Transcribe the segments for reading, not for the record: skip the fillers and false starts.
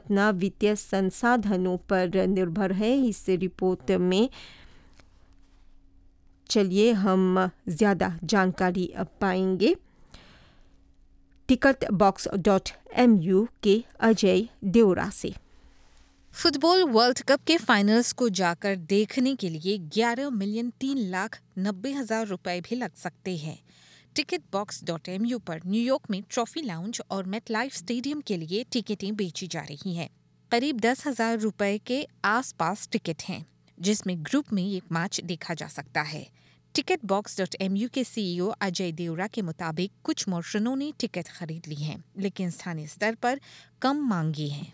अपना वित्तीय संसाधनों पर निर्भर है। इस रिपोर्ट में चलिए हम ज़्यादा जानकारी पाएंगे ticketbox.mu के अजय देवरा से। फुटबॉल वर्ल्ड कप के फाइनल्स को जाकर देखने के लिए 11,03,90,000 रुपए भी लग सकते हैं। ticketbox.mu पर न्यूयॉर्क में ट्रॉफी लाउंज और मेटलाइफ स्टेडियम के लिए टिकटें बेची जा रही हैं। करीब 10,000 रुपए के आसपास टिकट हैं, जिसमें ग्रुप में एक मैच देखा जा सकता है। ticketbox.mu के सीईओ अजय देवरा के मुताबिक कुछ मोर्शनों ने टिकट खरीद ली हैं, लेकिन स्थानीय स्तर पर कम मांगी है।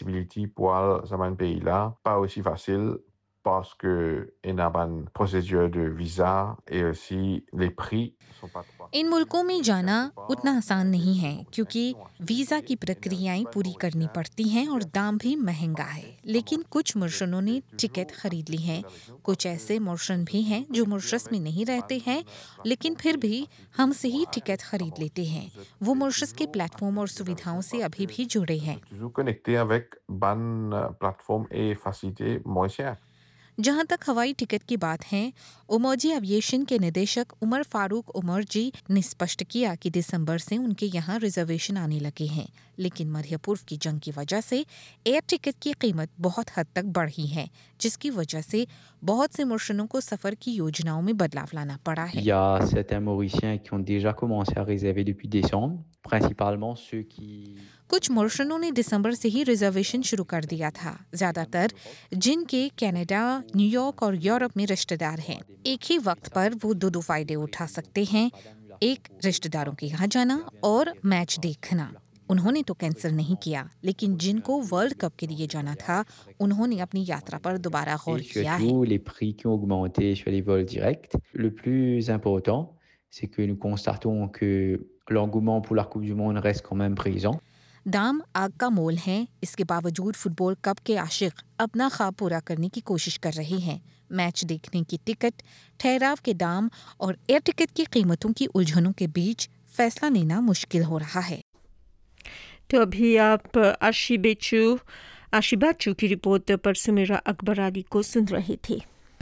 Pour zaman pays là, pas aussi facile parce que il y a une procédure de visa et aussi les prix sont pas trop. इन मुल्कों में जाना उतना आसान नहीं है क्योंकि वीजा की प्रक्रियाएं पूरी करनी पड़ती हैं और दाम भी महंगा है। लेकिन कुछ मुर्शनों ने टिकट खरीद ली हैं। कुछ ऐसे मुर्शन भी हैं जो मॉरिशस में नहीं रहते हैं, लेकिन फिर भी हमसे ही टिकट खरीद लेते हैं। वो मॉरिशस के प्लेटफॉर्म और सुविधाओं से अभी भी जुड़े हैं। Toujours connecté avec bonne plateforme et facilité moins chère. जहां तक हवाई टिकट की बात है, उमौजी एविएशन के निदेशक उमर फारूक उमर जी ने स्पष्ट किया कि दिसंबर से उनके यहाँ रिजर्वेशन आने लगे हैं, लेकिन मध्य पूर्व की जंग की वजह से एयर टिकट की कीमत बहुत हद तक बढ़ी है, जिसकी वजह से बहुत से मुर्शनों को सफर की योजनाओं में बदलाव लाना पड़ा है। Il y a certains Mauriciens qui ont déjà commencé à réserver depuis décembre, principalement ceux qui... कुछ मुर्शनों ने दिसंबर से ही रिजर्वेशन शुरू कर दिया था, ज्यादातर जिनके कनाडा, न्यूयॉर्क और यूरोप में रिश्तेदार हैं। एक ही वक्त पर वो दो फायदे उठा सकते हैं, एक रिश्तेदारों के यहाँ जाना और मैच देखना। उन्होंने तो कैंसिल नहीं किया, लेकिन जिनको वर्ल्ड कप के लिए जाना था, उन्होंने अपनी यात्रा पर दोबारा गौर किया है। Surtout les prix qui ont augmenté sur les vols directs. Le plus important, c'est que nous constatons que l'engouement pour la Coupe du Monde reste quand même présent. दाम आग का मोल हैं, इसके बावजूद फुटबॉल कप के आशिक अपना ख्वाब पूरा करने की कोशिश कर रहे हैं। मैच देखने की टिकट, ठहराव के दाम और एयर टिकट की कीमतों की उलझनों के बीच फैसला लेना मुश्किल हो रहा है। तो अभी आप आशिबाचू की रिपोर्ट पर सुमेरा अकबर अली को सुन रहे थे।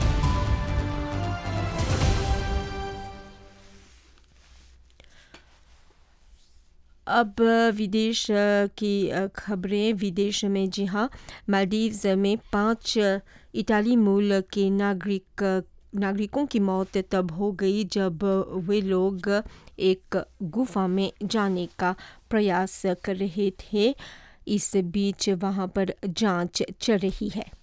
अब विदेश की खबरें। विदेश में जी हाँ, मालदीव्स में 5 इटाली मूल के नागरिकों की मौत तब हो गई जब वे लोग एक गुफा में जाने का प्रयास कर रहे थे। इस बीच वहाँ पर जांच चल रही है।